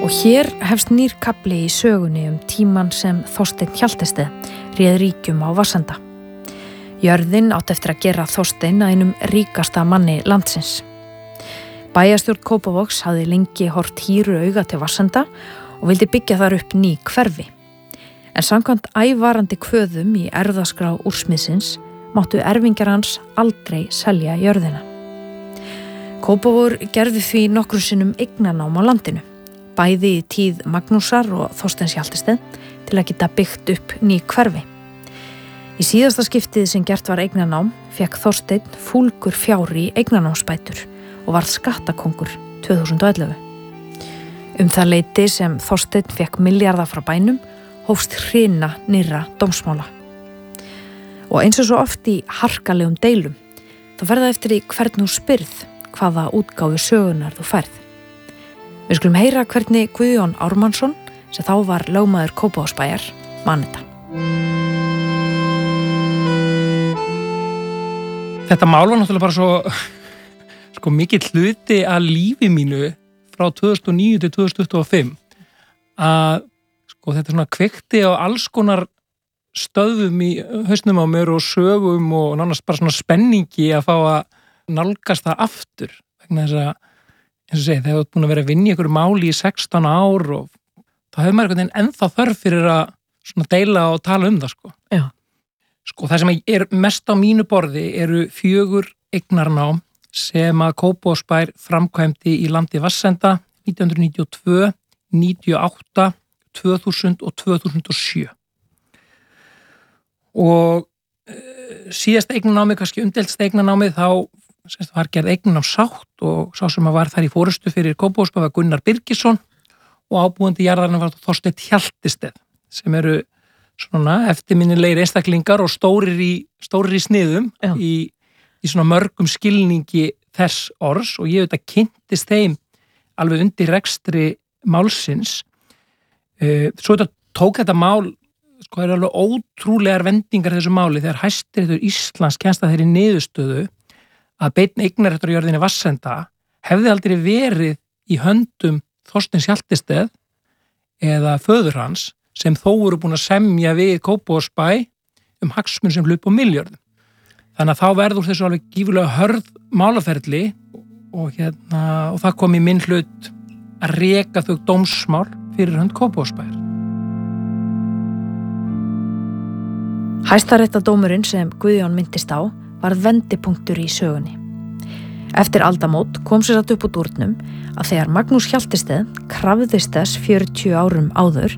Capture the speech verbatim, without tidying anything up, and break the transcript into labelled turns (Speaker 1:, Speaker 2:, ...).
Speaker 1: Og hér hefst nýr kafli í sögunni um tíman sem Þorsteinn Hjaltested réð ríkjum á Vatnsenda. Jörðin átt eftir að gera Þorsteinn að einum ríkasta manni landsins. Bæjarstjórn Kópavogs hafði lengi horft hýru auga til Vatnsenda og vildi byggja þar upp ný hverfi. En samkvæmt ævarandi kvöðum í erfðaskrá úrsmiðsins máttu erfingjar hans aldrei selja jörðina. Kópavogur gerði því nokkrum sinnum eignarnám á landinu, bæði í tíð Magnúsar og Þorsteins Hjaltested til að geta byggt upp ný hverfi. Í síðasta skiptið sem gert var eignarnám fékk Þorsteinn fúlgur fjár í eignarnámsbætur og varð skattakongur tvö þúsund og ellefu. Um það leyti sem Þorsteinn fékk milljarða frá bænum hófst hrina nýrra dómsmála. Og eins og svo oft í harkalegum deilum, þá fer það eftir í hvern þú spyrð hvaða útgáfu sögunar þú færð. Við skulum heyra hvernig Guðjón Ármannsson, sem þá var lögmaður Kópavogsbæjar, man þetta.
Speaker 2: Þetta mál var náttúrulega bara svo sko mikill hluti að lífi mínu frá tvö þúsund og níu til tvö þúsund tuttugu og fimm að sko þetta svona kveikti á alls konar stöðum í hausnum á mér og sögum og nánast bara svona spenningi að fá að nálgast það aftur vegna þess að, eins og segi, þegar þú ert búin að vera að vinna í einhverju máli í sextán ár og þá hefur maður einhvern veginn ennþá þörf fyrir að svona deila og tala um það sko.
Speaker 1: Já.
Speaker 2: Sko það sem er mest á mínu borði eru fjögur eignarnám sem að Kópavogsbær framkvæmdi í landi Vatnsenda nítján hundruð níutíu og tvö, níutíu og átta, tvö þúsund og tvö þúsund og sjö. Og e, síðast eignarnámið, kannski umdeildst eignarnámið, þá semst var gerð eignarnám sátt og sá sem var þar í forystu fyrir Kópavogsbær var Gunnar Birgisson og ábúandi jarðarinn var Þorsteinn Hjaltested sem eru svona eftirminnilegir einstaklingar og stórir í, stórir í sniðum í, í svona mörgum skilningi þess orðs og ég veit að kynntist þeim alveg undir rekstri málsins. E, svo þetta tók þetta mál, sko það eru alveg ótrúlegar vendingar þessu máli þegar Hæstiréttur Íslands kemst að þeirri niðurstöðu að beinn eignarréttur á jörðinni Vatnsenda hefði aldrei verið í höndum Þorsteins Hjaltested eða föður hans sem þó voru búin að semja við Kópavogsbæ um hagsmun sem hlupu á milljörðum. Þannig að þá verður þessu alveg gífurlega hörð málaferli og, hérna, og það kom í minn hlut að reka þau dómsmál fyrir hönd Kópavogsbæjar.
Speaker 1: Hæstaréttardómurinn sem Guðjón minntist á varð vendipunktur í sögunni. Eftir aldamót kom sér satt upp úr dúrnum að þegar Magnús Hjaltested krafðist þess fjörutíu árum áður